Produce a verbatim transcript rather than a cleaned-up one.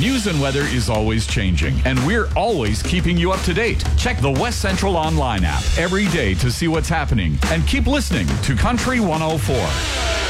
News and weather is always changing, and we're always keeping you up to date. Check the West Central Online app every day to see what's happening, and keep listening to Country one oh four.